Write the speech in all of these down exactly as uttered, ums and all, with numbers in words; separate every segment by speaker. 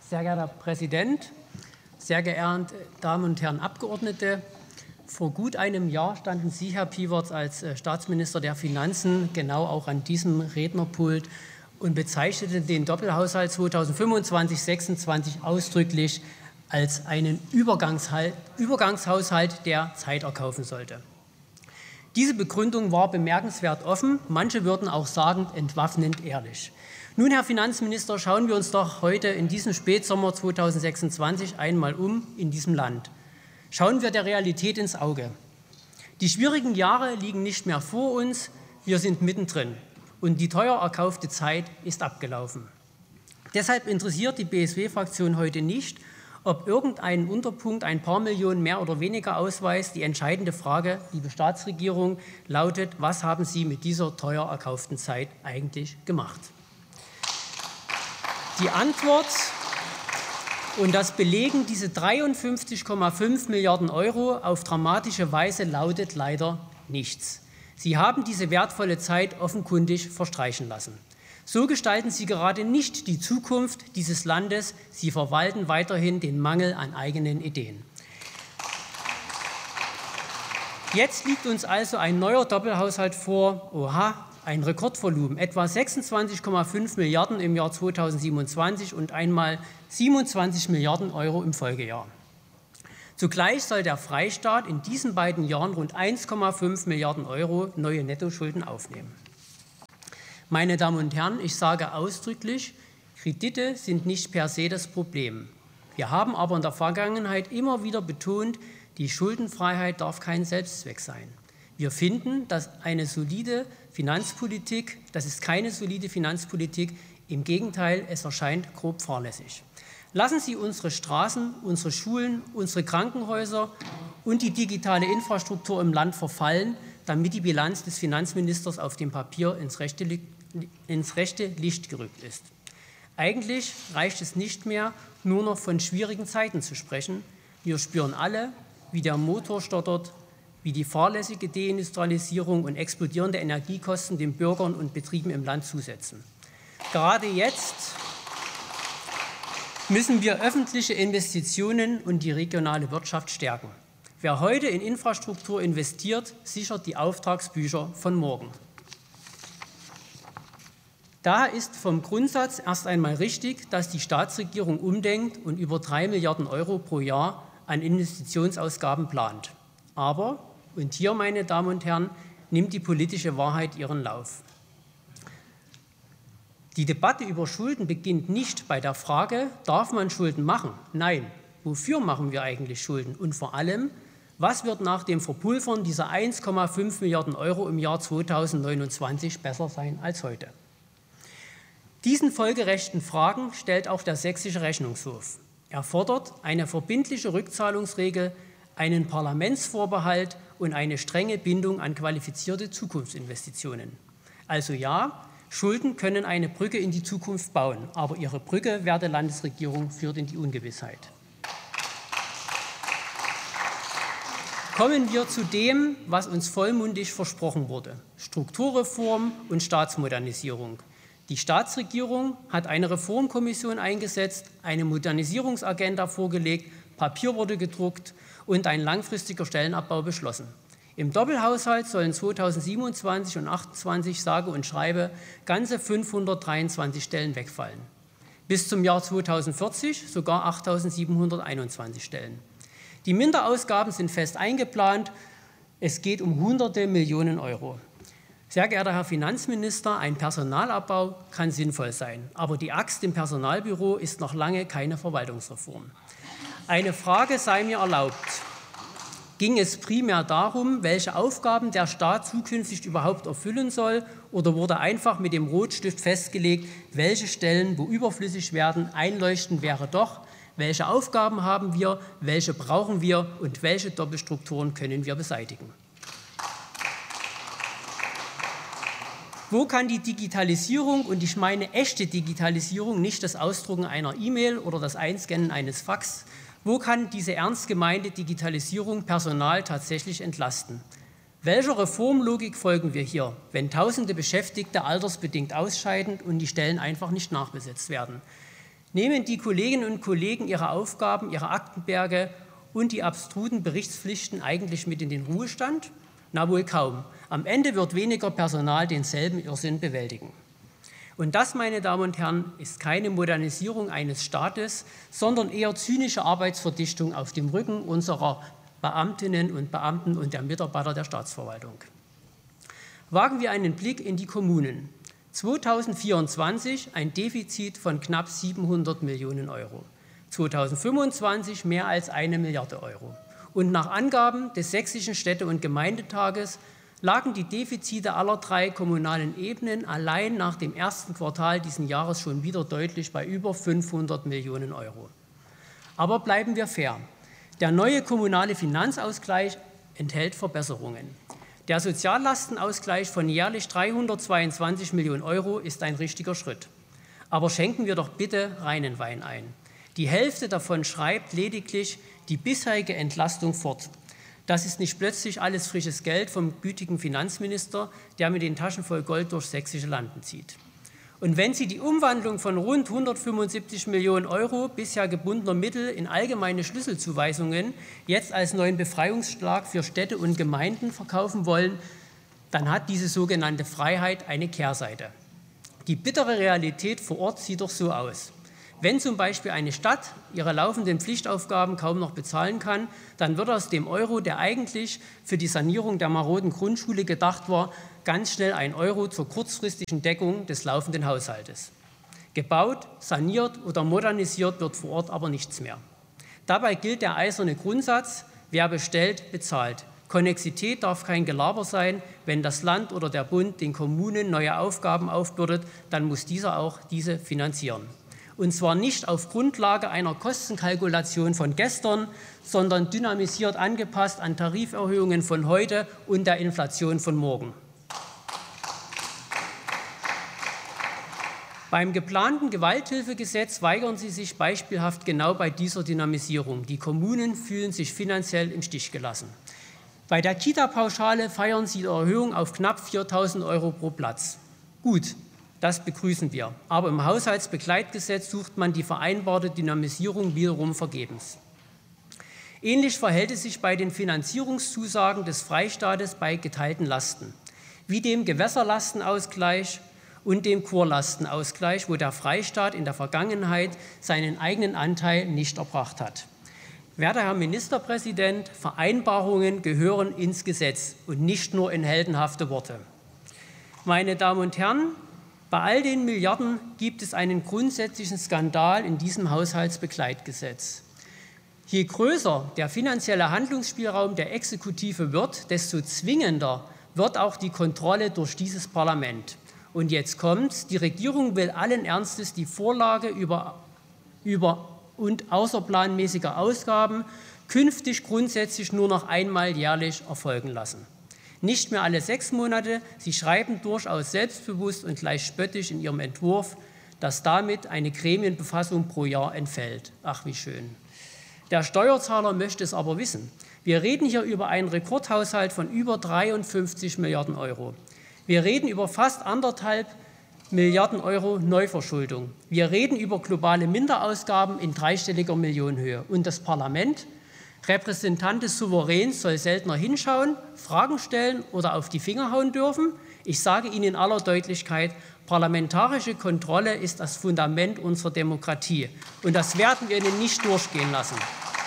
Speaker 1: Sehr geehrter Herr Präsident, sehr geehrte Damen und Herren Abgeordnete! Vor gut einem Jahr standen Sie, Herr Piewatz, als Staatsminister der Finanzen genau auch an diesem Rednerpult und bezeichneten den Doppelhaushalt zweitausendfünfundzwanzig sechsundzwanzig ausdrücklich als einen Übergangshaushalt, der Zeit erkaufen sollte. Diese Begründung war bemerkenswert offen, manche würden auch sagen, entwaffnend ehrlich. Nun, Herr Finanzminister, schauen wir uns doch heute in diesem Spätsommer zweitausendsechsundzwanzig einmal um in diesem Land. Schauen wir der Realität ins Auge. Die schwierigen Jahre liegen nicht mehr vor uns, wir sind mittendrin und die teuer erkaufte Zeit ist abgelaufen. Deshalb interessiert die B S W-Fraktion heute nicht, ob irgendein Unterpunkt ein paar Millionen mehr oder weniger ausweist. Die entscheidende Frage, liebe Staatsregierung, lautet: Was haben Sie mit dieser teuer erkauften Zeit eigentlich gemacht? Die Antwort und das Belegen diese dreiundfünfzig Komma fünf Milliarden Euro auf dramatische Weise lautet leider nichts. Sie haben diese wertvolle Zeit offenkundig verstreichen lassen. So gestalten Sie gerade nicht die Zukunft dieses Landes. Sie verwalten weiterhin den Mangel an eigenen Ideen. Jetzt liegt uns also ein neuer Doppelhaushalt vor. Oha, ein Rekordvolumen, etwa sechsundzwanzig Komma fünf Milliarden im Jahr zweitausendsiebenundzwanzig und einmal siebenundzwanzig Milliarden Euro im Folgejahr. Zugleich soll der Freistaat in diesen beiden Jahren rund eins Komma fünf Milliarden Euro neue Nettoschulden aufnehmen. Meine Damen und Herren, ich sage ausdrücklich, Kredite sind nicht per se das Problem. Wir haben aber in der Vergangenheit immer wieder betont, die Schuldenfreiheit darf kein Selbstzweck sein. Wir finden, dass eine solide Finanzpolitik, das ist keine solide Finanzpolitik, im Gegenteil, es erscheint grob fahrlässig. Lassen Sie unsere Straßen, unsere Schulen, unsere Krankenhäuser und die digitale Infrastruktur im Land verfallen, damit die Bilanz des Finanzministers auf dem Papier ins rechte, ins rechte Licht gerückt ist. Eigentlich reicht es nicht mehr, nur noch von schwierigen Zeiten zu sprechen. Wir spüren alle, wie der Motor stottert, wie die fahrlässige Deindustrialisierung und explodierende Energiekosten den Bürgern und Betrieben im Land zusetzen. Gerade jetzt müssen wir öffentliche Investitionen und die regionale Wirtschaft stärken. Wer heute in Infrastruktur investiert, sichert die Auftragsbücher von morgen. Daher ist vom Grundsatz erst einmal richtig, dass die Staatsregierung umdenkt und über drei Milliarden Euro pro Jahr an Investitionsausgaben plant. Aber, und hier, meine Damen und Herren, nimmt die politische Wahrheit ihren Lauf. Die Debatte über Schulden beginnt nicht bei der Frage, darf man Schulden machen? Nein, wofür machen wir eigentlich Schulden? Und vor allem, was wird nach dem Verpulvern dieser eins Komma fünf Milliarden Euro im Jahr zweitausendneunundzwanzig besser sein als heute? Diesen folgerechten Fragen stellt auch der Sächsische Rechnungshof. Er fordert eine verbindliche Rückzahlungsregel, einen Parlamentsvorbehalt und eine strenge Bindung an qualifizierte Zukunftsinvestitionen. Also ja, Schulden können eine Brücke in die Zukunft bauen, aber ihre Brücke, werte Landesregierung, führt in die Ungewissheit. Kommen wir zu dem, was uns vollmundig versprochen wurde: Strukturreform und Staatsmodernisierung. Die Staatsregierung hat eine Reformkommission eingesetzt, eine Modernisierungsagenda vorgelegt, Papier wurde gedruckt und ein langfristiger Stellenabbau beschlossen. Im Doppelhaushalt sollen zweitausendsiebenundzwanzig und achtundzwanzig sage und schreibe ganze fünfhundertdreiundzwanzig Stellen wegfallen. Bis zum Jahr zweitausendvierzig sogar achttausendsiebenhunderteinundzwanzig Stellen. Die Minderausgaben sind fest eingeplant. Es geht um hunderte Millionen Euro. Sehr geehrter Herr Finanzminister, ein Personalabbau kann sinnvoll sein, aber die Axt im Personalbüro ist noch lange keine Verwaltungsreform. Eine Frage sei mir erlaubt. Ging es primär darum, welche Aufgaben der Staat zukünftig überhaupt erfüllen soll, oder wurde einfach mit dem Rotstift festgelegt, welche Stellen, wo überflüssig werden, einleuchtend wäre doch, welche Aufgaben haben wir, welche brauchen wir und welche Doppelstrukturen können wir beseitigen? Wo kann die Digitalisierung, und ich meine echte Digitalisierung, nicht das Ausdrucken einer E-Mail oder das Einscannen eines Fax, wo kann diese ernst gemeinte Digitalisierung Personal tatsächlich entlasten? Welcher Reformlogik folgen wir hier, wenn tausende Beschäftigte altersbedingt ausscheiden und die Stellen einfach nicht nachbesetzt werden? Nehmen die Kolleginnen und Kollegen ihre Aufgaben, ihre Aktenberge und die abstrusen Berichtspflichten eigentlich mit in den Ruhestand? Na wohl kaum. Am Ende wird weniger Personal denselben Irrsinn bewältigen. Und das, meine Damen und Herren, ist keine Modernisierung eines Staates, sondern eher zynische Arbeitsverdichtung auf dem Rücken unserer Beamtinnen und Beamten und der Mitarbeiter der Staatsverwaltung. Wagen wir einen Blick in die Kommunen. zweitausendvierundzwanzig ein Defizit von knapp siebenhundert Millionen Euro, zweitausendfünfundzwanzig mehr als eine Milliarde Euro. Und nach Angaben des Sächsischen Städte- und Gemeindetages lagen die Defizite aller drei kommunalen Ebenen allein nach dem ersten Quartal dieses Jahres schon wieder deutlich bei über fünfhundert Millionen Euro. Aber bleiben wir fair. Der neue kommunale Finanzausgleich enthält Verbesserungen. Der Soziallastenausgleich von jährlich dreihundertzweiundzwanzig Millionen Euro ist ein richtiger Schritt. Aber schenken wir doch bitte reinen Wein ein. Die Hälfte davon schreibt lediglich die bisherige Entlastung fort. Das ist nicht plötzlich alles frisches Geld vom gütigen Finanzminister, der mit den Taschen voll Gold durch sächsische Landen zieht. Und wenn Sie die Umwandlung von rund hundertfünfundsiebzig Millionen Euro bisher gebundener Mittel in allgemeine Schlüsselzuweisungen jetzt als neuen Befreiungsschlag für Städte und Gemeinden verkaufen wollen, dann hat diese sogenannte Freiheit eine Kehrseite. Die bittere Realität vor Ort sieht doch so aus. Wenn zum Beispiel eine Stadt ihre laufenden Pflichtaufgaben kaum noch bezahlen kann, dann wird aus dem Euro, der eigentlich für die Sanierung der maroden Grundschule gedacht war, ganz schnell ein Euro zur kurzfristigen Deckung des laufenden Haushaltes. Gebaut, saniert oder modernisiert wird vor Ort aber nichts mehr. Dabei gilt der eiserne Grundsatz, wer bestellt, bezahlt. Konnexität darf kein Gelaber sein. Wenn das Land oder der Bund den Kommunen neue Aufgaben aufbürdet, dann muss dieser auch diese finanzieren. Und zwar nicht auf Grundlage einer Kostenkalkulation von gestern, sondern dynamisiert angepasst an Tariferhöhungen von heute und der Inflation von morgen. Beim geplanten Gewalthilfegesetz weigern Sie sich beispielhaft genau bei dieser Dynamisierung. Die Kommunen fühlen sich finanziell im Stich gelassen. Bei der Kita-Pauschale feiern Sie die Erhöhung auf knapp viertausend Euro pro Platz. Gut. Das begrüßen wir. Aber im Haushaltsbegleitgesetz sucht man die vereinbarte Dynamisierung wiederum vergebens. Ähnlich verhält es sich bei den Finanzierungszusagen des Freistaates bei geteilten Lasten, wie dem Gewässerlastenausgleich und dem Kurlastenausgleich, wo der Freistaat in der Vergangenheit seinen eigenen Anteil nicht erbracht hat. Werter Herr Ministerpräsident, Vereinbarungen gehören ins Gesetz und nicht nur in heldenhafte Worte. Meine Damen und Herren, bei all den Milliarden gibt es einen grundsätzlichen Skandal in diesem Haushaltsbegleitgesetz. Je größer der finanzielle Handlungsspielraum der Exekutive wird, desto zwingender wird auch die Kontrolle durch dieses Parlament. Und jetzt kommt's, die Regierung will allen Ernstes die Vorlage über, über und außerplanmäßiger Ausgaben künftig grundsätzlich nur noch einmal jährlich erfolgen lassen. Nicht mehr alle sechs Monate. Sie schreiben durchaus selbstbewusst und leicht spöttisch in Ihrem Entwurf, dass damit eine Gremienbefassung pro Jahr entfällt. Ach, wie schön. Der Steuerzahler möchte es aber wissen. Wir reden hier über einen Rekordhaushalt von über dreiundfünfzig Milliarden Euro. Wir reden über fast anderthalb Milliarden Euro Neuverschuldung. Wir reden über globale Minderausgaben in dreistelliger Millionenhöhe. Und das Parlament, Repräsentant des Souveräns, soll seltener hinschauen, Fragen stellen oder auf die Finger hauen dürfen. Ich sage Ihnen in aller Deutlichkeit, parlamentarische Kontrolle ist das Fundament unserer Demokratie. Und das werden wir Ihnen nicht durchgehen lassen.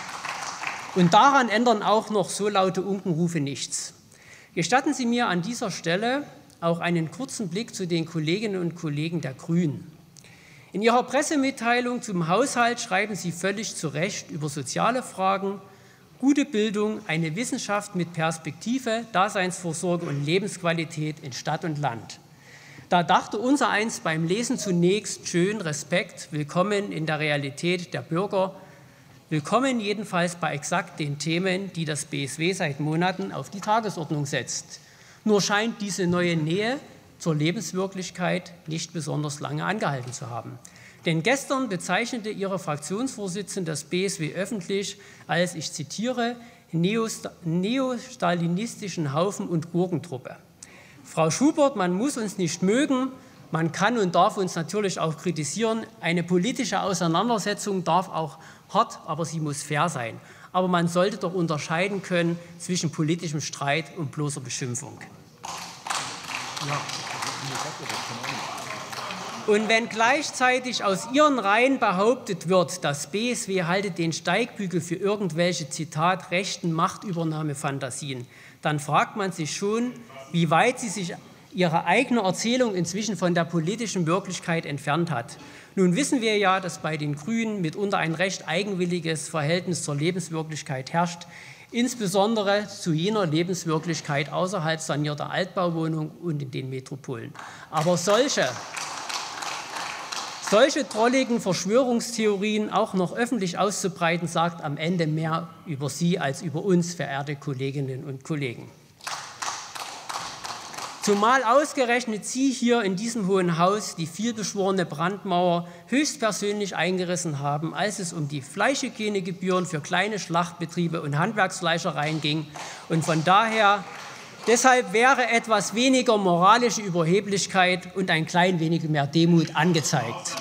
Speaker 1: Und daran ändern auch noch so laute Unkenrufe nichts. Gestatten Sie mir an dieser Stelle auch einen kurzen Blick zu den Kolleginnen und Kollegen der Grünen. In Ihrer Pressemitteilung zum Haushalt schreiben Sie völlig zu Recht über soziale Fragen, gute Bildung, eine Wissenschaft mit Perspektive, Daseinsvorsorge und Lebensqualität in Stadt und Land. Da dachte unsereins beim Lesen zunächst schön, Respekt, willkommen in der Realität der Bürger, willkommen jedenfalls bei exakt den Themen, die das B S W seit Monaten auf die Tagesordnung setzt. Nur scheint diese neue Nähe zur Lebenswirklichkeit nicht besonders lange angehalten zu haben. Denn gestern bezeichnete Ihre Fraktionsvorsitzende das B S W öffentlich als, ich zitiere, neostalinistischen Haufen und Gurkentruppe. Frau Schubert, man muss uns nicht mögen, man kann und darf uns natürlich auch kritisieren. Eine politische Auseinandersetzung darf auch hart, aber sie muss fair sein. Aber man sollte doch unterscheiden können zwischen politischem Streit und bloßer Beschimpfung. Ja. Und wenn gleichzeitig aus Ihren Reihen behauptet wird, das B S W halte den Steigbügel für irgendwelche, Zitat, rechten Machtübernahmefantasien, dann fragt man sich schon, wie weit Sie sich Ihre eigene Erzählung inzwischen von der politischen Wirklichkeit entfernt hat. Nun wissen wir ja, dass bei den Grünen mitunter ein recht eigenwilliges Verhältnis zur Lebenswirklichkeit herrscht, insbesondere zu jener Lebenswirklichkeit außerhalb sanierter Altbauwohnungen und in den Metropolen. Aber solche, solche drolligen Verschwörungstheorien auch noch öffentlich auszubreiten, sagt am Ende mehr über Sie als über uns, verehrte Kolleginnen und Kollegen. Zumal ausgerechnet Sie hier in diesem Hohen Haus die vielbeschworene Brandmauer höchstpersönlich eingerissen haben, als es um die Fleischhygienegebühren für kleine Schlachtbetriebe und Handwerksfleischereien ging. Und von daher, deshalb wäre etwas weniger moralische Überheblichkeit und ein klein wenig mehr Demut angezeigt.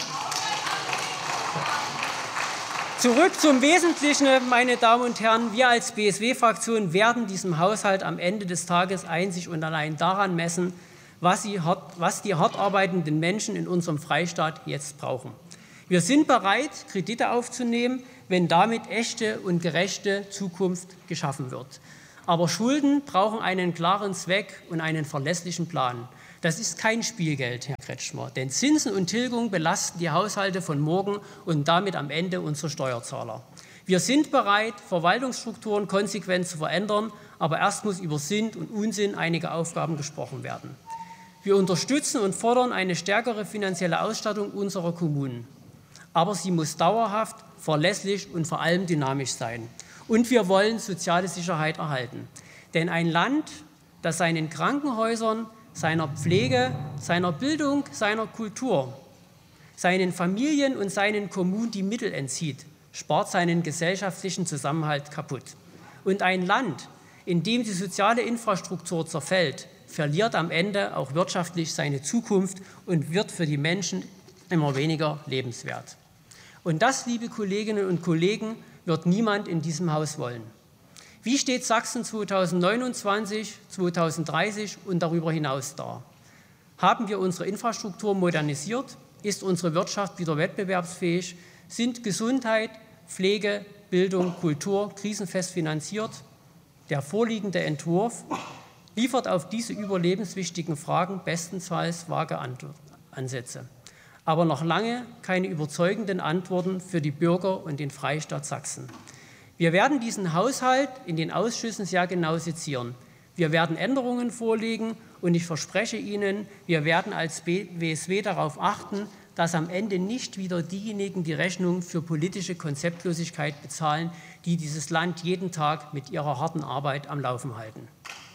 Speaker 1: Zurück zum Wesentlichen, meine Damen und Herren. Wir als B S W-Fraktion werden diesem Haushalt am Ende des Tages einzig und allein daran messen, was, sie hart, was die hart arbeitenden Menschen in unserem Freistaat jetzt brauchen. Wir sind bereit, Kredite aufzunehmen, wenn damit echte und gerechte Zukunft geschaffen wird. Aber Schulden brauchen einen klaren Zweck und einen verlässlichen Plan. Das ist kein Spielgeld, Herr Kretschmer, denn Zinsen und Tilgung belasten die Haushalte von morgen und damit am Ende unsere Steuerzahler. Wir sind bereit, Verwaltungsstrukturen konsequent zu verändern, aber erst muss über Sinn und Unsinn einiger Aufgaben gesprochen werden. Wir unterstützen und fordern eine stärkere finanzielle Ausstattung unserer Kommunen. Aber sie muss dauerhaft, verlässlich und vor allem dynamisch sein. Und wir wollen soziale Sicherheit erhalten. Denn ein Land, das seinen Krankenhäusern, seiner Pflege, seiner Bildung, seiner Kultur, seinen Familien und seinen Kommunen die Mittel entzieht, spart seinen gesellschaftlichen Zusammenhalt kaputt. Und ein Land, in dem die soziale Infrastruktur zerfällt, verliert am Ende auch wirtschaftlich seine Zukunft und wird für die Menschen immer weniger lebenswert. Und das, liebe Kolleginnen und Kollegen, wird niemand in diesem Haus wollen. Wie steht Sachsen zweitausendneunundzwanzig, zweitausenddreißig und darüber hinaus da? Haben wir unsere Infrastruktur modernisiert? Ist unsere Wirtschaft wieder wettbewerbsfähig? Sind Gesundheit, Pflege, Bildung, Kultur krisenfest finanziert? Der vorliegende Entwurf liefert auf diese überlebenswichtigen Fragen bestenfalls vage Ansätze, aber noch lange keine überzeugenden Antworten für die Bürger und den Freistaat Sachsen. Wir werden diesen Haushalt in den Ausschüssen sehr genau sezieren. Wir werden Änderungen vorlegen und ich verspreche Ihnen, wir werden als B S W darauf achten, dass am Ende nicht wieder diejenigen die Rechnung für politische Konzeptlosigkeit bezahlen, die dieses Land jeden Tag mit ihrer harten Arbeit am Laufen halten.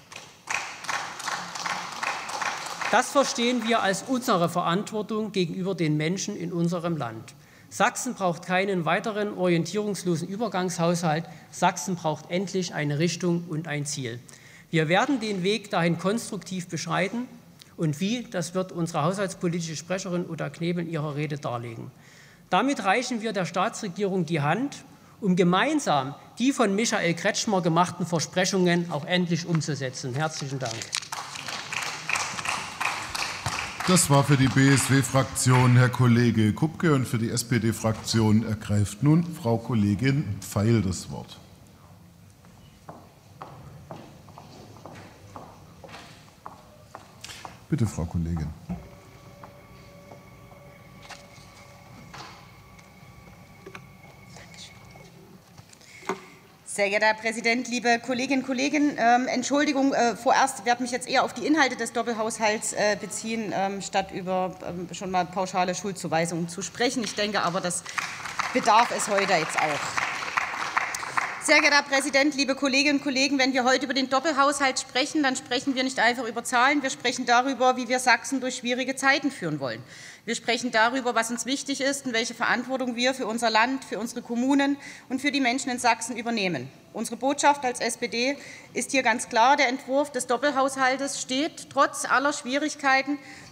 Speaker 1: Das verstehen wir als unsere Verantwortung gegenüber den Menschen in unserem Land. Sachsen braucht keinen weiteren orientierungslosen Übergangshaushalt. Sachsen braucht endlich eine Richtung und ein Ziel. Wir werden den Weg dahin konstruktiv beschreiten. Und wie, das wird unsere haushaltspolitische Sprecherin Uta Knebel in ihrer Rede darlegen. Damit reichen wir der Staatsregierung die Hand, um gemeinsam die von Michael Kretschmer gemachten Versprechungen auch endlich umzusetzen. Herzlichen Dank.
Speaker 2: Das war für die B S W-Fraktion Herr Kollege Kupke, und für die S P D-Fraktion ergreift nun Frau Kollegin Pfeil das Wort. Bitte, Frau Kollegin.
Speaker 3: Sehr geehrter Herr Präsident, liebe Kolleginnen und Kollegen, ähm, Entschuldigung, äh, vorerst werde ich mich jetzt eher auf die Inhalte des Doppelhaushalts äh, beziehen, ähm, statt über ähm, schon mal pauschale Schuldzuweisungen zu sprechen. Ich denke aber, das bedarf es heute jetzt auch. Sehr geehrter Herr Präsident, liebe Kolleginnen und Kollegen, wenn wir heute über den Doppelhaushalt sprechen, dann sprechen wir nicht einfach über Zahlen, wir sprechen darüber, wie wir Sachsen durch schwierige Zeiten führen wollen. Wir sprechen darüber, was uns wichtig ist und welche Verantwortung wir für unser Land, für unsere Kommunen und für die Menschen in Sachsen übernehmen. Unsere Botschaft als S P D ist hier ganz klar. Der Entwurf des Doppelhaushaltes steht trotz aller Schwierigkeiten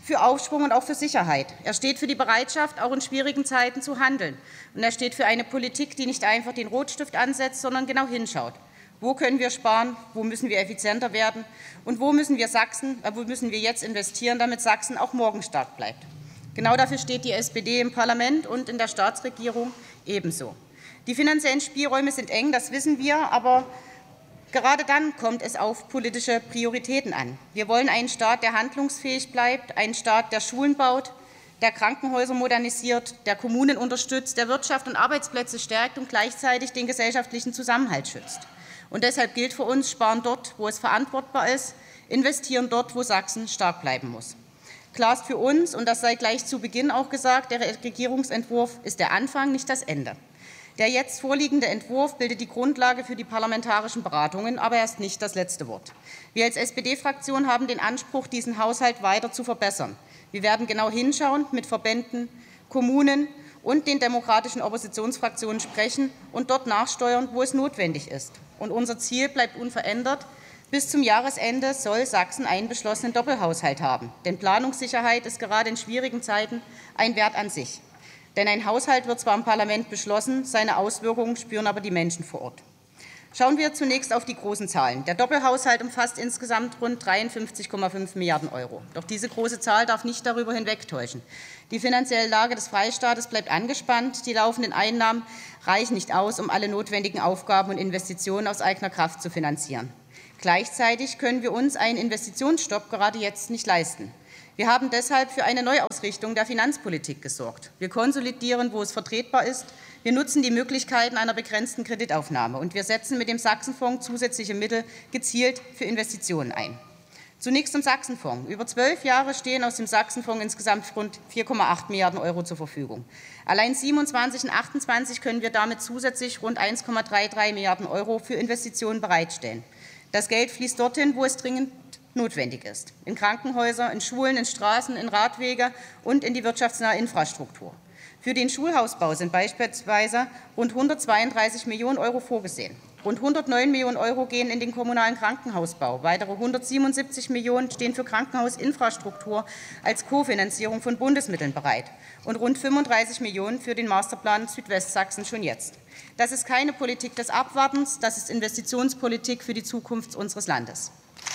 Speaker 3: für Aufschwung und auch für Sicherheit. Er steht für die Bereitschaft, auch in schwierigen Zeiten zu handeln. Und er steht für eine Politik, die nicht einfach den Rotstift ansetzt, sondern genau hinschaut. Wo können wir sparen? Wo müssen wir effizienter werden? Und wo müssen wir Sachsen, äh, wo müssen wir jetzt investieren, damit Sachsen auch morgen stark bleibt? Genau dafür steht die S P D im Parlament und in der Staatsregierung ebenso. Die finanziellen Spielräume sind eng, das wissen wir, aber gerade dann kommt es auf politische Prioritäten an. Wir wollen einen Staat, der handlungsfähig bleibt, einen Staat, der Schulen baut, der Krankenhäuser modernisiert, der Kommunen unterstützt, der Wirtschaft und Arbeitsplätze stärkt und gleichzeitig den gesellschaftlichen Zusammenhalt schützt. Und deshalb gilt für uns, sparen dort, wo es verantwortbar ist, investieren dort, wo Sachsen stark bleiben muss. Klar ist für uns, und das sei gleich zu Beginn auch gesagt, der Regierungsentwurf ist der Anfang, nicht das Ende. Der jetzt vorliegende Entwurf bildet die Grundlage für die parlamentarischen Beratungen, aber er ist nicht das letzte Wort. Wir als S P D-Fraktion haben den Anspruch, diesen Haushalt weiter zu verbessern. Wir werden genau hinschauen, mit Verbänden, Kommunen und den demokratischen Oppositionsfraktionen sprechen und dort nachsteuern, wo es notwendig ist. Und unser Ziel bleibt unverändert. Bis zum Jahresende soll Sachsen einen beschlossenen Doppelhaushalt haben. Denn Planungssicherheit ist gerade in schwierigen Zeiten ein Wert an sich. Denn ein Haushalt wird zwar im Parlament beschlossen, seine Auswirkungen spüren aber die Menschen vor Ort. Schauen wir zunächst auf die großen Zahlen. Der Doppelhaushalt umfasst insgesamt rund dreiundfünfzig Komma fünf Milliarden Euro. Doch diese große Zahl darf nicht darüber hinwegtäuschen. Die finanzielle Lage des Freistaates bleibt angespannt. Die laufenden Einnahmen reichen nicht aus, um alle notwendigen Aufgaben und Investitionen aus eigener Kraft zu finanzieren. Gleichzeitig können wir uns einen Investitionsstopp gerade jetzt nicht leisten. Wir haben deshalb für eine Neuausrichtung der Finanzpolitik gesorgt. Wir konsolidieren, wo es vertretbar ist. Wir nutzen die Möglichkeiten einer begrenzten Kreditaufnahme. Und wir setzen mit dem Sachsenfonds zusätzliche Mittel gezielt für Investitionen ein. Zunächst zum Sachsenfonds. Über zwölf Jahre stehen aus dem Sachsenfonds insgesamt rund vier Komma acht Milliarden Euro zur Verfügung. Allein siebenundzwanzig und achtundzwanzig können wir damit zusätzlich rund eins Komma dreiunddreißig Milliarden Euro für Investitionen bereitstellen. Das Geld fließt dorthin, wo es dringend notwendig ist. In Krankenhäuser, in Schulen, in Straßen, in Radwege und in die wirtschaftsnahe Infrastruktur. Für den Schulhausbau sind beispielsweise rund hundertzweiunddreißig Millionen Euro vorgesehen. Rund hundertneun Millionen Euro gehen in den kommunalen Krankenhausbau. Weitere hundertsiebenundsiebzig Millionen stehen für Krankenhausinfrastruktur als Kofinanzierung von Bundesmitteln bereit. Und rund fünfunddreißig Millionen für den Masterplan Südwestsachsen schon jetzt. Das ist keine Politik des Abwartens, das ist Investitionspolitik für die Zukunft unseres Landes.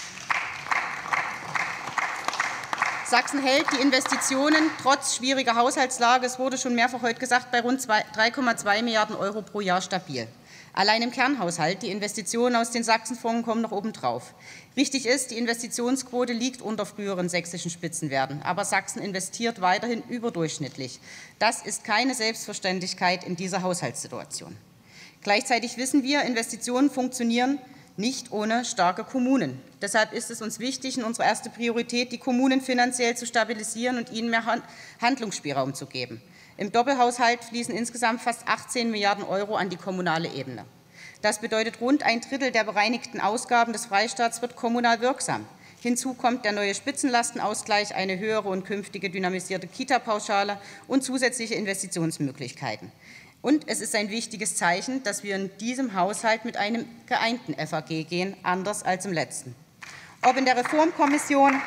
Speaker 3: Sachsen hält die Investitionen trotz schwieriger Haushaltslage, es wurde schon mehrfach heute gesagt, bei rund drei Komma zwei Milliarden Euro pro Jahr stabil. Allein im Kernhaushalt, die Investitionen aus den Sachsenfonds kommen noch obendrauf. Richtig ist, die Investitionsquote liegt unter früheren sächsischen Spitzenwerten, aber Sachsen investiert weiterhin überdurchschnittlich. Das ist keine Selbstverständlichkeit in dieser Haushaltssituation. Gleichzeitig wissen wir, Investitionen funktionieren nicht ohne starke Kommunen. Deshalb ist es uns wichtig, in unserer ersten Priorität, die Kommunen finanziell zu stabilisieren und ihnen mehr Handlungsspielraum zu geben. Im Doppelhaushalt fließen insgesamt fast achtzehn Milliarden Euro an die kommunale Ebene. Das bedeutet, rund ein Drittel der bereinigten Ausgaben des Freistaats wird kommunal wirksam. Hinzu kommt der neue Spitzenlastenausgleich, eine höhere und künftige dynamisierte Kita-Pauschale und zusätzliche Investitionsmöglichkeiten. Und es ist ein wichtiges Zeichen, dass wir in diesem Haushalt mit einem geeinten F A G gehen, anders als im letzten. Ob in der Reformkommission,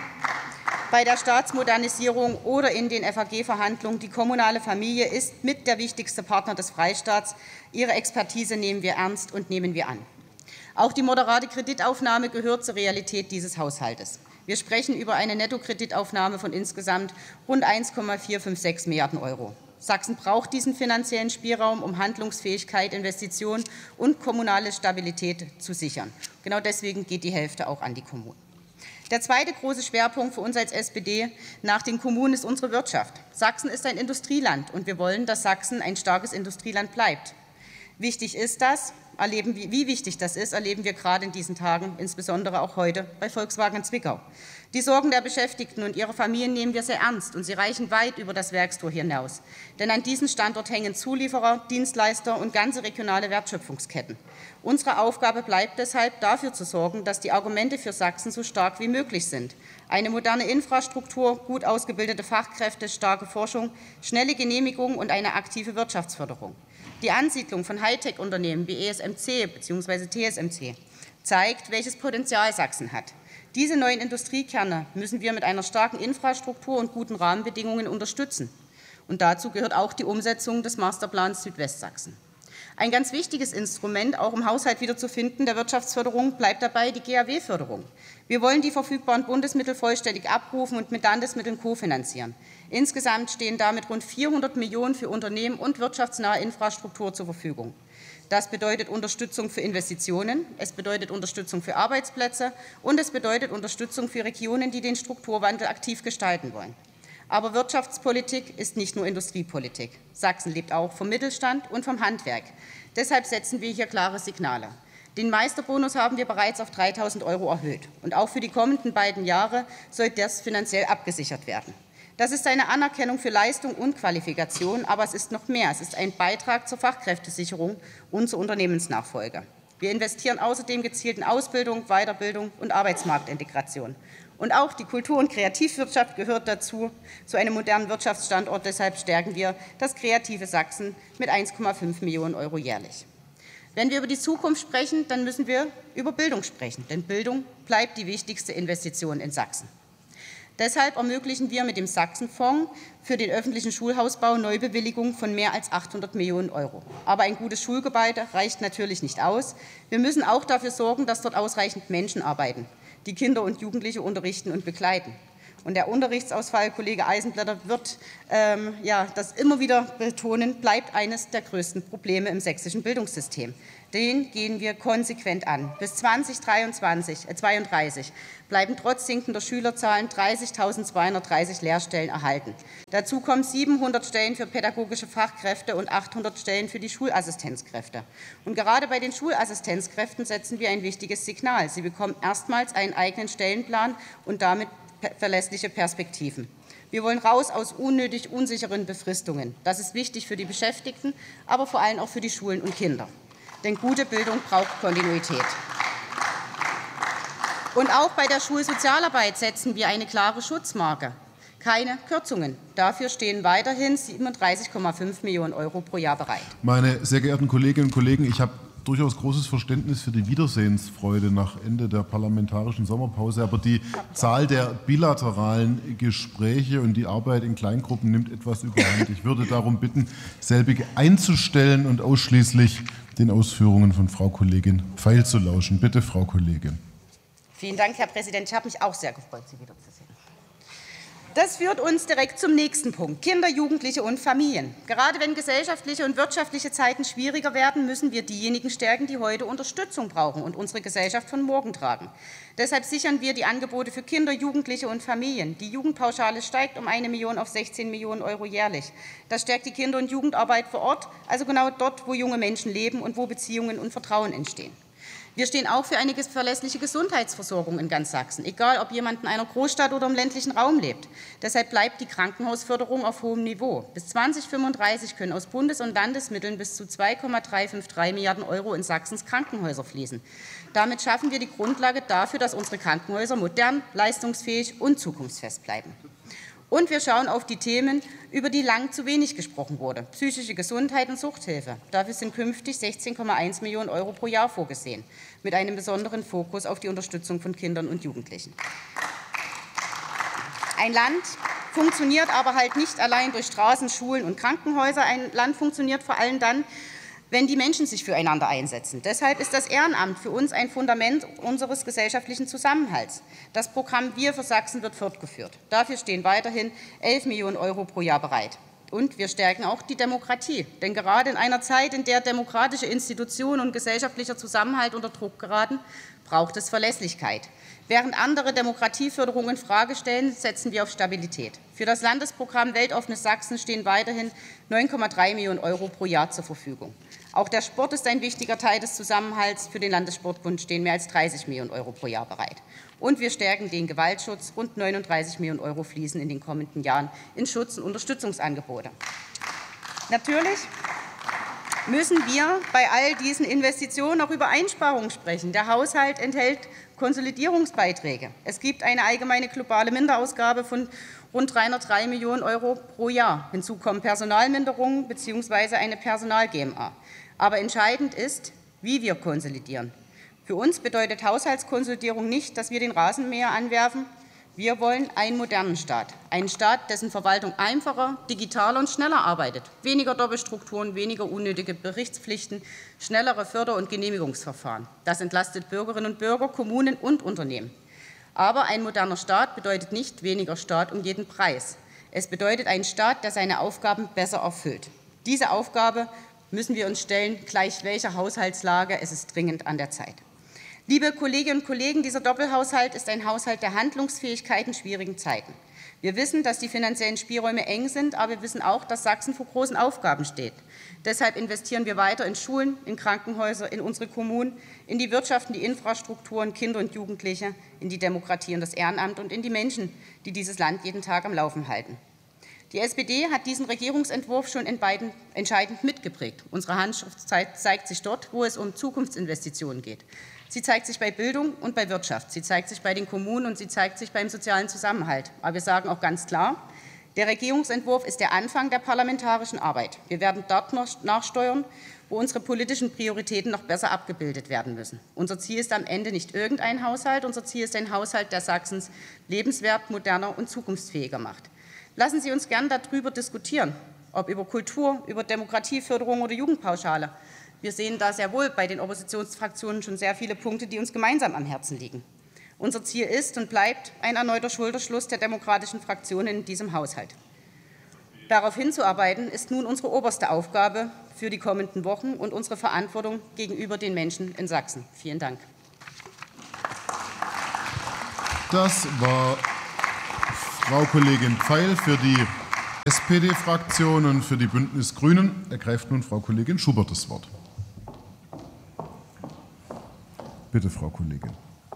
Speaker 3: bei der Staatsmodernisierung oder in den F A G-Verhandlungen, die kommunale Familie ist mit der wichtigste Partner des Freistaats. Ihre Expertise nehmen wir ernst und nehmen wir an. Auch die moderate Kreditaufnahme gehört zur Realität dieses Haushaltes. Wir sprechen über eine Nettokreditaufnahme von insgesamt rund eins Komma vierhundertsechsundfünfzig Milliarden Euro. Sachsen braucht diesen finanziellen Spielraum, um Handlungsfähigkeit, Investitionen und kommunale Stabilität zu sichern. Genau deswegen geht die Hälfte auch an die Kommunen. Der zweite große Schwerpunkt für uns als S P D nach den Kommunen ist unsere Wirtschaft. Sachsen ist ein Industrieland und wir wollen, dass Sachsen ein starkes Industrieland bleibt. Wichtig ist das, erleben, wie wichtig das ist, erleben wir gerade in diesen Tagen, insbesondere auch heute bei Volkswagen in Zwickau. Die Sorgen der Beschäftigten und ihrer Familien nehmen wir sehr ernst und sie reichen weit über das Werkstor hinaus. Denn an diesem Standort hängen Zulieferer, Dienstleister und ganze regionale Wertschöpfungsketten. Unsere Aufgabe bleibt deshalb, dafür zu sorgen, dass die Argumente für Sachsen so stark wie möglich sind. Eine moderne Infrastruktur, gut ausgebildete Fachkräfte, starke Forschung, schnelle Genehmigungen und eine aktive Wirtschaftsförderung. Die Ansiedlung von Hightech-Unternehmen wie E S M C bzw. T S M C zeigt, welches Potenzial Sachsen hat. Diese neuen Industriekerne müssen wir mit einer starken Infrastruktur und guten Rahmenbedingungen unterstützen. Und dazu gehört auch die Umsetzung des Masterplans Südwestsachsen. Ein ganz wichtiges Instrument, auch im Haushalt wiederzufinden, der Wirtschaftsförderung, bleibt dabei die G A W-Förderung. Wir wollen die verfügbaren Bundesmittel vollständig abrufen und mit Landesmitteln kofinanzieren. Insgesamt stehen damit rund vierhundert Millionen für Unternehmen und wirtschaftsnahe Infrastruktur zur Verfügung. Das bedeutet Unterstützung für Investitionen, es bedeutet Unterstützung für Arbeitsplätze und es bedeutet Unterstützung für Regionen, die den Strukturwandel aktiv gestalten wollen. Aber Wirtschaftspolitik ist nicht nur Industriepolitik. Sachsen lebt auch vom Mittelstand und vom Handwerk. Deshalb setzen wir hier klare Signale. Den Meisterbonus haben wir bereits auf dreitausend Euro erhöht. Und auch für die kommenden beiden Jahre soll das finanziell abgesichert werden. Das ist eine Anerkennung für Leistung und Qualifikation, aber es ist noch mehr. Es ist ein Beitrag zur Fachkräftesicherung und zur Unternehmensnachfolge. Wir investieren außerdem gezielt in Ausbildung, Weiterbildung und Arbeitsmarktintegration. Und auch die Kultur- und Kreativwirtschaft gehört dazu, zu einem modernen Wirtschaftsstandort. Deshalb stärken wir das kreative Sachsen mit eins Komma fünf Millionen Euro jährlich. Wenn wir über die Zukunft sprechen, dann müssen wir über Bildung sprechen, denn Bildung bleibt die wichtigste Investition in Sachsen. Deshalb ermöglichen wir mit dem Sachsenfonds für den öffentlichen Schulhausbau Neubewilligungen von mehr als achthundert Millionen Euro. Aber ein gutes Schulgebäude reicht natürlich nicht aus. Wir müssen auch dafür sorgen, dass dort ausreichend Menschen arbeiten, die Kinder und Jugendliche unterrichten und begleiten. Und der Unterrichtsausfall, Kollege Eisenblätter wird ähm, ja, das immer wieder betonen, bleibt eines der größten Probleme im sächsischen Bildungssystem. Den gehen wir konsequent an. Bis zweitausendzweiunddreißig bleiben trotz sinkender Schülerzahlen dreißigtausendzweihundertdreißig Lehrstellen erhalten. Dazu kommen siebenhundert Stellen für pädagogische Fachkräfte und achthundert Stellen für die Schulassistenzkräfte. Und gerade bei den Schulassistenzkräften setzen wir ein wichtiges Signal. Sie bekommen erstmals einen eigenen Stellenplan und damit verlässliche Perspektiven. Wir wollen raus aus unnötig unsicheren Befristungen. Das ist wichtig für die Beschäftigten, aber vor allem auch für die Schulen und Kinder. Denn gute Bildung braucht Kontinuität. Und auch bei der Schulsozialarbeit setzen wir eine klare Schutzmarke. Keine Kürzungen. Dafür stehen weiterhin siebenunddreißig Komma fünf Millionen Euro pro Jahr bereit.
Speaker 2: Meine sehr geehrten Kolleginnen und Kollegen, ich habe durchaus großes Verständnis für die Wiedersehensfreude nach Ende der parlamentarischen Sommerpause. Aber die Zahl der bilateralen Gespräche und die Arbeit in Kleingruppen nimmt etwas überhand. Ich würde darum bitten, selbige einzustellen und ausschließlich den Ausführungen von Frau Kollegin Pfeil zu lauschen. Bitte, Frau Kollegin.
Speaker 3: Vielen Dank, Herr Präsident. Ich habe mich auch sehr gefreut, Sie wiederzusehen. Das führt uns direkt zum nächsten Punkt, Kinder, Jugendliche und Familien. Gerade wenn gesellschaftliche und wirtschaftliche Zeiten schwieriger werden, müssen wir diejenigen stärken, die heute Unterstützung brauchen und unsere Gesellschaft von morgen tragen. Deshalb sichern wir die Angebote für Kinder, Jugendliche und Familien. Die Jugendpauschale steigt um eine Million auf sechzehn Millionen Euro jährlich. Das stärkt die Kinder- und Jugendarbeit vor Ort, also genau dort, wo junge Menschen leben und wo Beziehungen und Vertrauen entstehen. Wir stehen auch für eine verlässliche Gesundheitsversorgung in ganz Sachsen, egal ob jemand in einer Großstadt oder im ländlichen Raum lebt. Deshalb bleibt die Krankenhausförderung auf hohem Niveau. Bis zweitausendfünfunddreißig können aus Bundes- und Landesmitteln bis zu zwei Komma dreihundertdreiundfünfzig Milliarden Euro in Sachsens Krankenhäuser fließen. Damit schaffen wir die Grundlage dafür, dass unsere Krankenhäuser modern, leistungsfähig und zukunftsfest bleiben. Und wir schauen auf die Themen, über die lang zu wenig gesprochen wurde. Psychische Gesundheit und Suchthilfe. Dafür sind künftig sechzehn Komma eins Millionen Euro pro Jahr vorgesehen, mit einem besonderen Fokus auf die Unterstützung von Kindern und Jugendlichen. Ein Land funktioniert aber halt nicht allein durch Straßen, Schulen und Krankenhäuser. Ein Land funktioniert vor allem dann, wenn die Menschen sich füreinander einsetzen. Deshalb ist das Ehrenamt für uns ein Fundament unseres gesellschaftlichen Zusammenhalts. Das Programm Wir für Sachsen wird fortgeführt. Dafür stehen weiterhin elf Millionen Euro pro Jahr bereit. Und wir stärken auch die Demokratie. Denn gerade in einer Zeit, in der demokratische Institutionen und gesellschaftlicher Zusammenhalt unter Druck geraten, braucht es Verlässlichkeit. Während andere Demokratieförderung in Frage stellen, setzen wir auf Stabilität. Für das Landesprogramm Weltoffenes Sachsen stehen weiterhin neun Komma drei Millionen Euro pro Jahr zur Verfügung. Auch der Sport ist ein wichtiger Teil des Zusammenhalts. Für den Landessportbund stehen mehr als dreißig Millionen Euro pro Jahr bereit. Und wir stärken den Gewaltschutz. Rund neununddreißig Millionen Euro fließen in den kommenden Jahren in Schutz- und Unterstützungsangebote. Natürlich müssen wir bei all diesen Investitionen auch über Einsparungen sprechen. Der Haushalt enthält Konsolidierungsbeiträge. Es gibt eine allgemeine globale Minderausgabe von rund dreihundertdrei Millionen Euro pro Jahr. Hinzu kommen Personalminderungen bzw. eine Personal-G m A. Aber entscheidend ist, wie wir konsolidieren. Für uns bedeutet Haushaltskonsolidierung nicht, dass wir den Rasenmäher anwerfen. Wir wollen einen modernen Staat, einen Staat, dessen Verwaltung einfacher, digitaler und schneller arbeitet, weniger Doppelstrukturen, weniger unnötige Berichtspflichten, schnellere Förder- und Genehmigungsverfahren. Das entlastet Bürgerinnen und Bürger, Kommunen und Unternehmen. Aber ein moderner Staat bedeutet nicht weniger Staat um jeden Preis. Es bedeutet einen Staat, der seine Aufgaben besser erfüllt. Diese Aufgabe müssen wir uns stellen, gleich welcher Haushaltslage. Es ist dringend an der Zeit. Liebe Kolleginnen und Kollegen, dieser Doppelhaushalt ist ein Haushalt der Handlungsfähigkeit in schwierigen Zeiten. Wir wissen, dass die finanziellen Spielräume eng sind, aber wir wissen auch, dass Sachsen vor großen Aufgaben steht. Deshalb investieren wir weiter in Schulen, in Krankenhäuser, in unsere Kommunen, in die Wirtschaft, in die Infrastruktur, in Kinder und Jugendliche, in die Demokratie und das Ehrenamt und in die Menschen, die dieses Land jeden Tag am Laufen halten. Die S P D hat diesen Regierungsentwurf schon in beiden entscheidend mitgeprägt. Unsere Handschrift zeigt sich dort, wo es um Zukunftsinvestitionen geht. Sie zeigt sich bei Bildung und bei Wirtschaft. Sie zeigt sich bei den Kommunen und sie zeigt sich beim sozialen Zusammenhalt. Aber wir sagen auch ganz klar, der Regierungsentwurf ist der Anfang der parlamentarischen Arbeit. Wir werden dort noch nachsteuern, wo unsere politischen Prioritäten noch besser abgebildet werden müssen. Unser Ziel ist am Ende nicht irgendein Haushalt. Unser Ziel ist ein Haushalt, der Sachsens lebenswert, moderner und zukunftsfähiger macht. Lassen Sie uns gern darüber diskutieren, ob über Kultur, über Demokratieförderung oder Jugendpauschale. Wir sehen da sehr wohl bei den Oppositionsfraktionen schon sehr viele Punkte, die uns gemeinsam am Herzen liegen. Unser Ziel ist und bleibt ein erneuter Schulterschluss der demokratischen Fraktionen in diesem Haushalt. Darauf hinzuarbeiten, ist nun unsere oberste Aufgabe für die kommenden Wochen und unsere Verantwortung gegenüber den Menschen in Sachsen. Vielen Dank.
Speaker 2: Das war Frau Kollegin Pfeil für die S P D-Fraktion und für die Bündnis Grünen. Ergreift nun Frau Kollegin Schubert das Wort. Bitte, Frau Kollegin.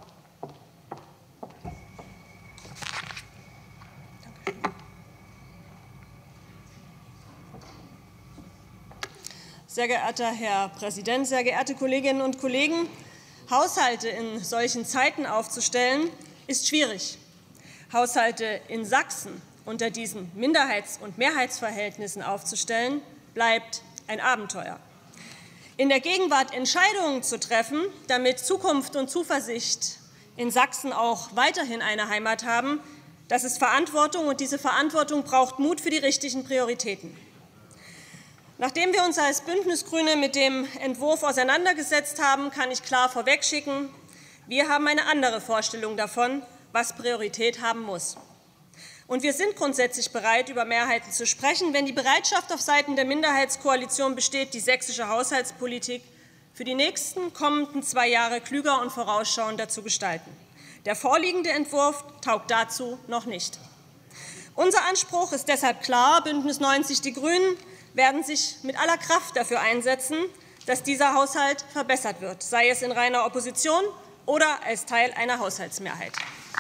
Speaker 4: Sehr geehrter Herr Präsident, sehr geehrte Kolleginnen und Kollegen! Haushalte in solchen Zeiten aufzustellen, ist schwierig. Haushalte in Sachsen unter diesen Minderheits- und Mehrheitsverhältnissen aufzustellen, bleibt ein Abenteuer. In der Gegenwart Entscheidungen zu treffen, damit Zukunft und Zuversicht in Sachsen auch weiterhin eine Heimat haben, das ist Verantwortung, und diese Verantwortung braucht Mut für die richtigen Prioritäten. Nachdem wir uns als Bündnis Grüne mit dem Entwurf auseinandergesetzt haben, kann ich klar vorwegschicken, wir haben eine andere Vorstellung davon, was Priorität haben muss. Und wir sind grundsätzlich bereit, über Mehrheiten zu sprechen, wenn die Bereitschaft auf Seiten der Minderheitskoalition besteht, die sächsische Haushaltspolitik für die nächsten kommenden zwei Jahre klüger und vorausschauender zu gestalten. Der vorliegende Entwurf taugt dazu noch nicht. Unser Anspruch ist deshalb klar. Bündnis neunzig Die Grünen werden sich mit aller Kraft dafür einsetzen, dass dieser Haushalt verbessert wird, sei es in reiner Opposition oder als Teil einer Haushaltsmehrheit.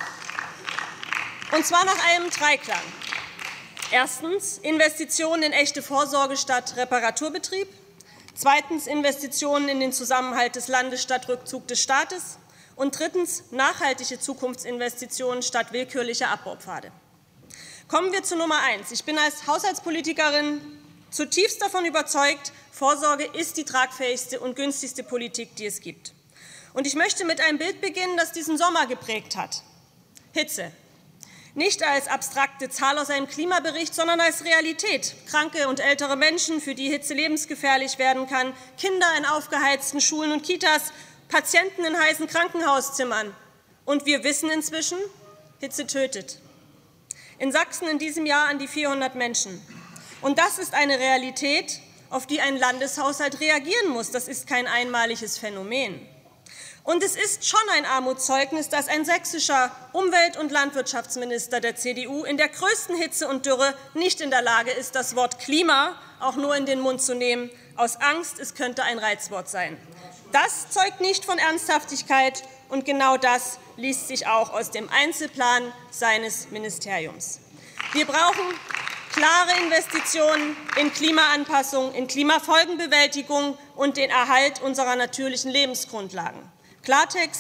Speaker 4: Und zwar nach einem Dreiklang. Erstens Investitionen in echte Vorsorge statt Reparaturbetrieb. Zweitens Investitionen in den Zusammenhalt des Landes statt Rückzug des Staates. Und drittens nachhaltige Zukunftsinvestitionen statt willkürlicher Abbaupfade. Kommen wir zu Nummer eins. Ich bin als Haushaltspolitikerin zutiefst davon überzeugt, Vorsorge ist die tragfähigste und günstigste Politik, die es gibt. Und ich möchte mit einem Bild beginnen, das diesen Sommer geprägt hat. Hitze. Nicht als abstrakte Zahl aus einem Klimabericht, sondern als Realität. Kranke und ältere Menschen, für die Hitze lebensgefährlich werden kann, Kinder in aufgeheizten Schulen und Kitas, Patienten in heißen Krankenhauszimmern. Und wir wissen inzwischen, Hitze tötet. In Sachsen in diesem Jahr an die vierhundert Menschen. Und das ist eine Realität, auf die ein Landeshaushalt reagieren muss. Das ist kein einmaliges Phänomen. Und es ist schon ein Armutszeugnis, dass ein sächsischer Umwelt- und Landwirtschaftsminister der C D U in der größten Hitze und Dürre nicht in der Lage ist, das Wort Klima auch nur in den Mund zu nehmen, aus Angst, es könnte ein Reizwort sein. Das zeugt nicht von Ernsthaftigkeit, und genau das liest sich auch aus dem Einzelplan seines Ministeriums. Wir brauchen klare Investitionen in Klimaanpassung, in Klimafolgenbewältigung und den Erhalt unserer natürlichen Lebensgrundlagen. Klartext,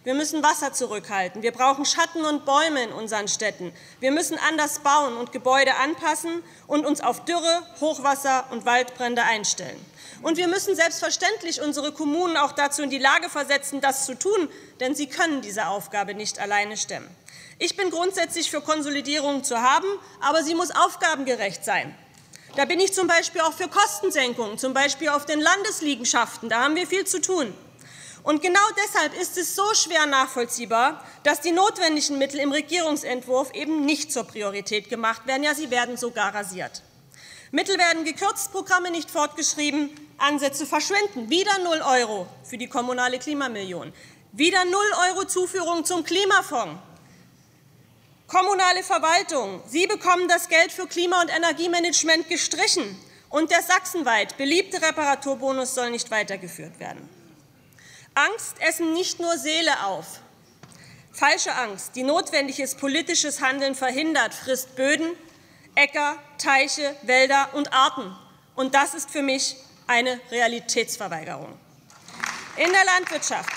Speaker 4: Wir müssen Wasser zurückhalten. Wir brauchen Schatten und Bäume in unseren Städten. Wir müssen anders bauen und Gebäude anpassen und uns auf Dürre, Hochwasser und Waldbrände einstellen. Und wir müssen selbstverständlich unsere Kommunen auch dazu in die Lage versetzen, das zu tun, denn sie können diese Aufgabe nicht alleine stemmen. Ich bin grundsätzlich für Konsolidierung zu haben, aber sie muss aufgabengerecht sein. Da bin ich zum Beispiel auch für Kostensenkungen, zum Beispiel auf den Landesliegenschaften. Da haben wir viel zu tun. Und genau deshalb ist es so schwer nachvollziehbar, dass die notwendigen Mittel im Regierungsentwurf eben nicht zur Priorität gemacht werden. Ja, sie werden sogar rasiert. Mittel werden gekürzt, Programme nicht fortgeschrieben, Ansätze verschwinden. Wieder null Euro für die kommunale Klimamillion. Wieder null Euro Zuführung zum Klimafonds. Kommunale Verwaltung. Sie bekommen das Geld für Klima- und Energiemanagement gestrichen. Und der sachsenweit beliebte Reparaturbonus soll nicht weitergeführt werden. Angst essen nicht nur Seele auf. Falsche Angst, die notwendiges politisches Handeln verhindert, frisst Böden, Äcker, Teiche, Wälder und Arten. Und das ist für mich eine Realitätsverweigerung. In der Landwirtschaft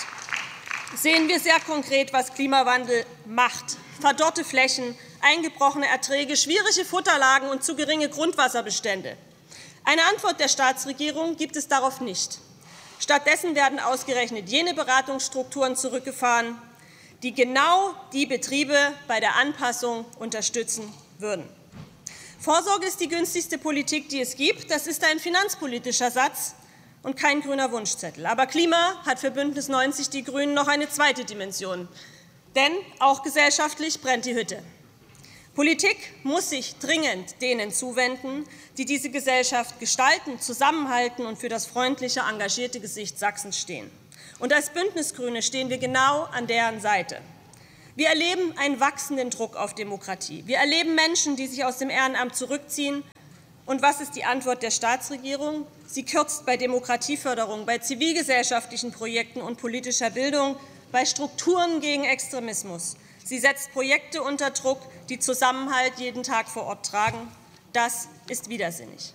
Speaker 4: sehen wir sehr konkret, was Klimawandel macht. Verdorrte Flächen, eingebrochene Erträge, schwierige Futterlagen und zu geringe Grundwasserbestände. Eine Antwort der Staatsregierung gibt es darauf nicht. Stattdessen werden ausgerechnet jene Beratungsstrukturen zurückgefahren, die genau die Betriebe bei der Anpassung unterstützen würden. Vorsorge ist die günstigste Politik, die es gibt. Das ist ein finanzpolitischer Satz und kein grüner Wunschzettel. Aber Klima hat für Bündnis neunzig Die Grünen noch eine zweite Dimension. Denn auch gesellschaftlich brennt die Hütte. Politik muss sich dringend denen zuwenden, die diese Gesellschaft gestalten, zusammenhalten und für das freundliche, engagierte Gesicht Sachsens stehen. Und als Bündnisgrüne stehen wir genau an deren Seite. Wir erleben einen wachsenden Druck auf Demokratie. Wir erleben Menschen, die sich aus dem Ehrenamt zurückziehen. Und was ist die Antwort der Staatsregierung? Sie kürzt bei Demokratieförderung, bei zivilgesellschaftlichen Projekten und politischer Bildung, bei Strukturen gegen Extremismus. Sie setzt Projekte unter Druck, die Zusammenhalt jeden Tag vor Ort tragen. Das ist widersinnig.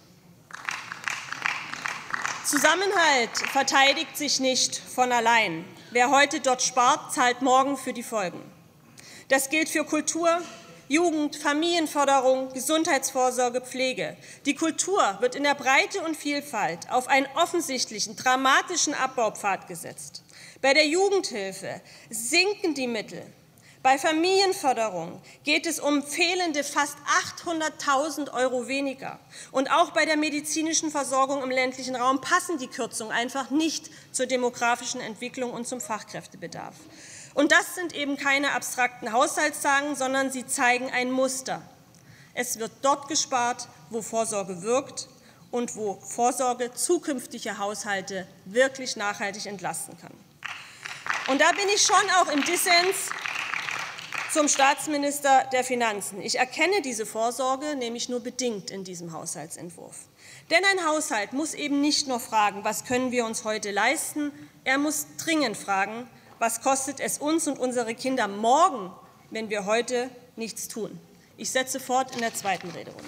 Speaker 4: Zusammenhalt verteidigt sich nicht von allein. Wer heute dort spart, zahlt morgen für die Folgen. Das gilt für Kultur, Jugend, Familienförderung, Gesundheitsvorsorge, Pflege. Die Kultur wird in der Breite und Vielfalt auf einen offensichtlichen, dramatischen Abbaupfad gesetzt. Bei der Jugendhilfe sinken die Mittel. Bei Familienförderung geht es um fehlende fast achthunderttausend Euro weniger. Und auch bei der medizinischen Versorgung im ländlichen Raum passen die Kürzungen einfach nicht zur demografischen Entwicklung und zum Fachkräftebedarf. Und das sind eben keine abstrakten Haushaltszahlen, sondern sie zeigen ein Muster. Es wird dort gespart, wo Vorsorge wirkt und wo Vorsorge zukünftige Haushalte wirklich nachhaltig entlasten kann. Und da bin ich schon auch im Dissens zum Staatsminister der Finanzen. Ich erkenne diese Vorsorge nämlich nur bedingt in diesem Haushaltsentwurf. Denn ein Haushalt muss eben nicht nur fragen, was können wir uns heute leisten, er muss dringend fragen, was kostet es uns und unsere Kinder morgen, wenn wir heute nichts tun. Ich setze fort in der zweiten Rederunde.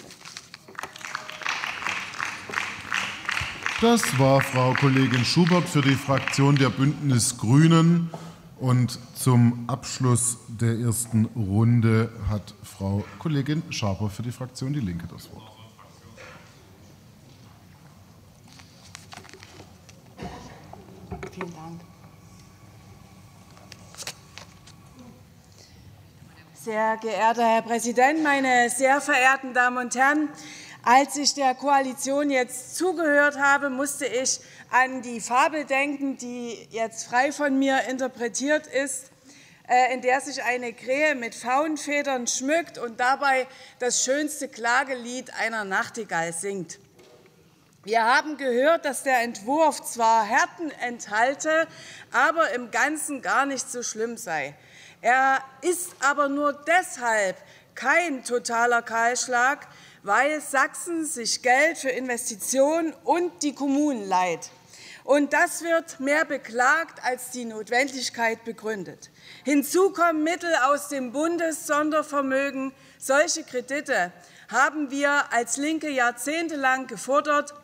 Speaker 2: Das war Frau Kollegin Schubert für die Fraktion der Bündnis Grünen. Und zum Abschluss der ersten Runde hat Frau Kollegin Schaper für die Fraktion Die Linke das Wort.
Speaker 5: Vielen Dank. Sehr geehrter Herr Präsident, meine sehr verehrten Damen und Herren! Als ich der Koalition jetzt zugehört habe, musste ich an die Fabel denken, die jetzt frei von mir interpretiert ist, in der sich eine Krähe mit Faunfedern schmückt und dabei das schönste Klagelied einer Nachtigall singt. Wir haben gehört, dass der Entwurf zwar Härten enthalte, aber im Ganzen gar nicht so schlimm sei. Er ist aber nur deshalb kein totaler Kahlschlag, weil Sachsen sich Geld für Investitionen und die Kommunen leiht. Und das wird mehr beklagt als die Notwendigkeit begründet. Hinzu kommen Mittel aus dem Bundessondervermögen. Solche Kredite haben wir als Linke jahrzehntelang gefordert.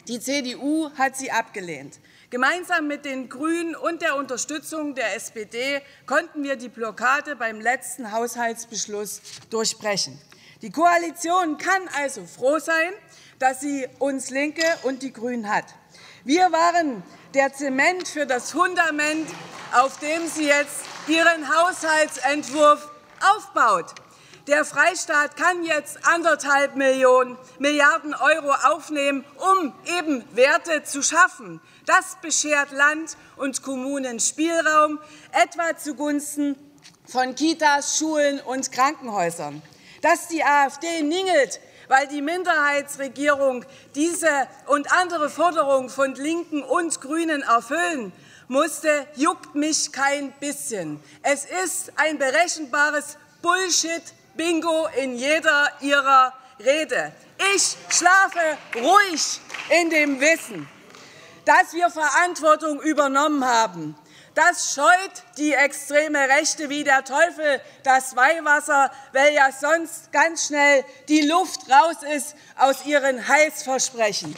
Speaker 5: Die C D U hat sie abgelehnt. Gemeinsam mit den Grünen und der Unterstützung der S P D konnten wir die Blockade beim letzten Haushaltsbeschluss durchbrechen. Die Koalition kann also froh sein, dass sie uns Linke und die Grünen hat. Wir waren der Zement für das Fundament, auf dem sie jetzt ihren Haushaltsentwurf aufbaut. Der Freistaat kann jetzt anderthalb Millionen, Milliarden Euro aufnehmen, um eben Werte zu schaffen. Das beschert Land und Kommunen Spielraum, etwa zugunsten von Kitas, Schulen und Krankenhäusern. Dass die AfD ningelt, weil die Minderheitsregierung diese und andere Forderungen von Linken und Grünen erfüllen musste, juckt mich kein bisschen. Es ist ein berechenbares Bullshit-Bingo in jeder ihrer Rede. Ich schlafe ruhig in dem Wissen, dass wir Verantwortung übernommen haben. Das scheut die extreme Rechte wie der Teufel das Weihwasser, weil ja sonst ganz schnell die Luft raus ist aus ihren Heilsversprechen.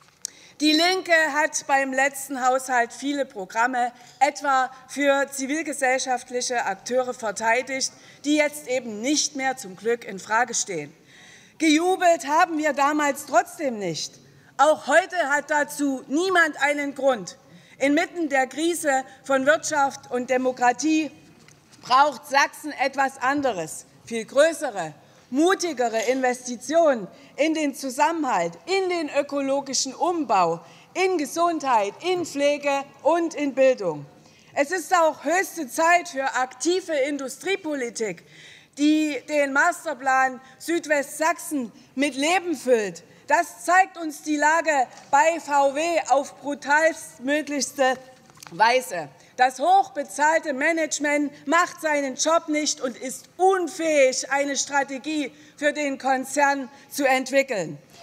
Speaker 5: Die Linke hat beim letzten Haushalt viele Programme, etwa für zivilgesellschaftliche Akteure, verteidigt, die jetzt eben nicht mehr zum Glück in Frage stehen. Gejubelt haben wir damals trotzdem nicht. Auch heute hat dazu niemand einen Grund. Inmitten der Krise von Wirtschaft und Demokratie braucht Sachsen etwas anderes, viel größere, mutigere Investitionen in den Zusammenhalt, in den ökologischen Umbau, in Gesundheit, in Pflege und in Bildung. Es ist auch höchste Zeit für aktive Industriepolitik, die den Masterplan Südwestsachsen mit Leben füllt. Das zeigt uns die Lage bei V W auf brutalstmöglichste Weise. Das hochbezahlte Management macht seinen Job nicht und ist unfähig, eine Strategie für den Konzern zu entwickeln.